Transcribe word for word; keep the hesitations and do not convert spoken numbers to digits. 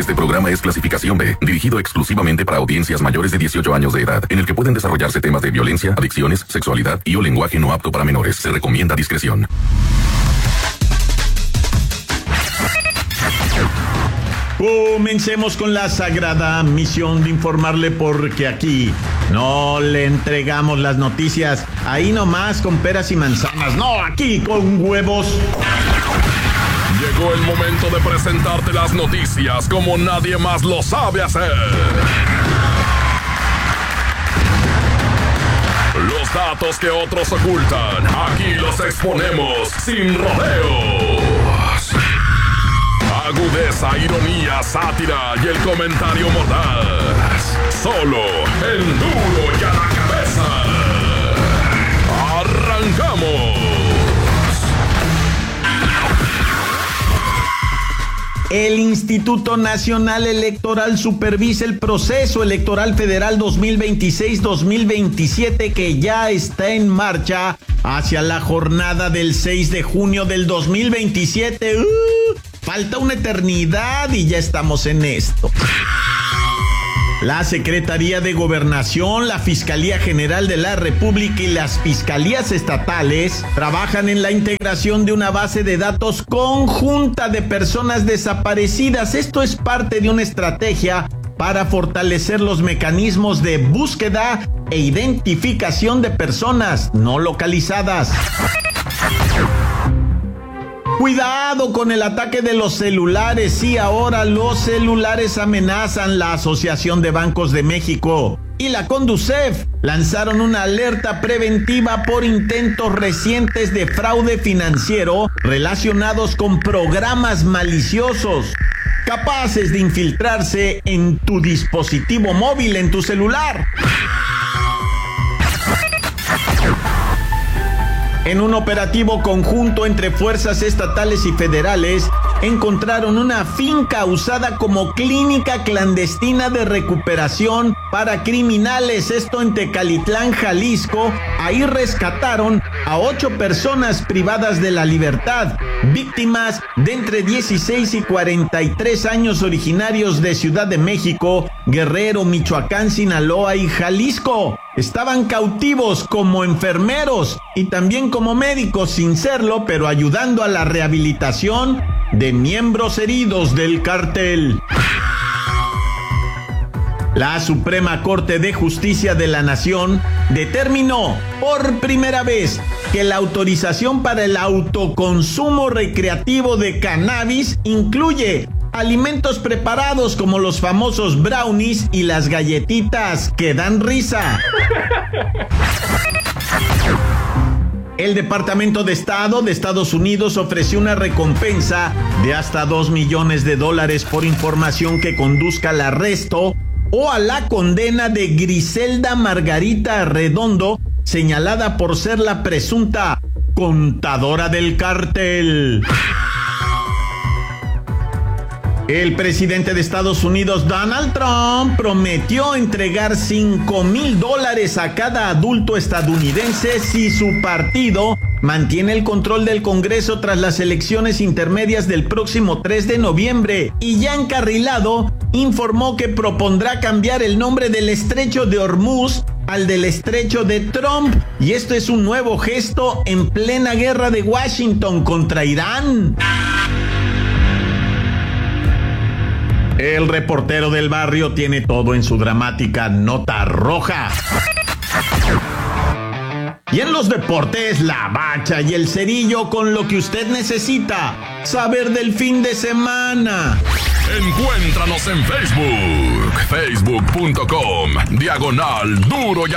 Este programa es clasificación B, dirigido exclusivamente para audiencias mayores de dieciocho años de edad, en el que pueden desarrollarse temas de violencia, adicciones, sexualidad y o lenguaje no apto para menores. Se recomienda discreción. Comencemos con la sagrada misión de informarle, porque aquí no le entregamos las noticias ahí nomás con peras y manzanas, no, aquí con huevos. Llegó el momento de presentarte las noticias como nadie más lo sabe hacer. Los datos que otros ocultan, aquí los exponemos sin rodeos. Agudeza, ironía, sátira y el comentario mordaz. Solo en Duro y a la Cabeza. ¡Arrancamos! El Instituto Nacional Electoral supervisa el proceso electoral federal dos mil veintiséis dos mil veintisiete que ya está en marcha hacia la jornada del seis de junio del dos mil veintisiete. Uh, falta una eternidad y ya estamos en esto. La Secretaría de Gobernación, la Fiscalía General de la República y las fiscalías estatales trabajan en la integración de una base de datos conjunta de personas desaparecidas. Esto es parte de una estrategia para fortalecer los mecanismos de búsqueda e identificación de personas no localizadas. Cuidado con el ataque de los celulares. Sí, ahora los celulares amenazan. La Asociación de Bancos de México y la Conducef lanzaron una alerta preventiva por intentos recientes de fraude financiero relacionados con programas maliciosos, capaces de infiltrarse en tu dispositivo móvil, en tu celular. En un operativo conjunto entre fuerzas estatales y federales, encontraron una finca usada como clínica clandestina de recuperación para criminales, esto en Tecalitlán, Jalisco. Ahí rescataron a ocho personas privadas de la libertad, víctimas de entre dieciséis y cuarenta y tres años, originarios de Ciudad de México, Guerrero, Michoacán, Sinaloa y Jalisco. Estaban cautivos como enfermeros y también como médicos sin serlo, pero ayudando a la rehabilitación de miembros heridos del cártel. La Suprema Corte de Justicia de la Nación determinó por primera vez que la autorización para el autoconsumo recreativo de cannabis incluye alimentos preparados como los famosos brownies y las galletitas que dan risa. El Departamento de Estado de Estados Unidos ofreció una recompensa de hasta dos millones de dólares por información que conduzca al arresto o a la condena de Griselda Margarita Redondo, señalada por ser la presunta contadora del cártel. El presidente de Estados Unidos, Donald Trump, prometió entregar cinco mil dólares a cada adulto estadounidense si su partido mantiene el control del Congreso tras las elecciones intermedias del próximo tres de noviembre. Y ya encarrilado, informó que propondrá cambiar el nombre del estrecho de Hormuz al del estrecho de Trump. Y esto es un nuevo gesto en plena guerra de Washington contra Irán. El reportero del barrio tiene todo en su dramática nota roja. Y en los deportes, la bacha y el cerillo con lo que usted necesita saber del fin de semana. Encuéntranos en Facebook, facebook punto com, diagonal Duro y